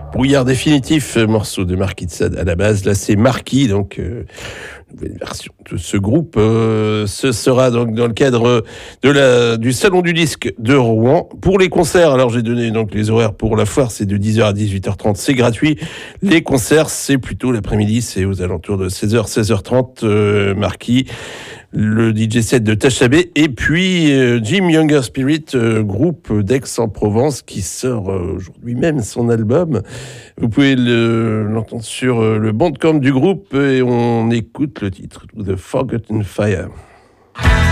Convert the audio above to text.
Brouillard définitif, morceau de Marquis de Sade à la base. Là, c'est Marquis, donc nouvelle version de ce groupe. Ce sera donc dans le cadre du Salon du Disque de Rouen. Pour les concerts, alors j'ai donné donc les horaires pour la foire, c'est de 10h à 18h30, c'est gratuit. Les concerts, c'est plutôt l'après-midi, c'est aux alentours de 16h, 16h30, Marquis. Le DJ set de Tachabé et puis Jim Younger Spirit, groupe d'Aix-en-Provence qui sort aujourd'hui même son album. Vous pouvez l'entendre sur le bandcamp du groupe et on écoute le titre The Forgotten Fire.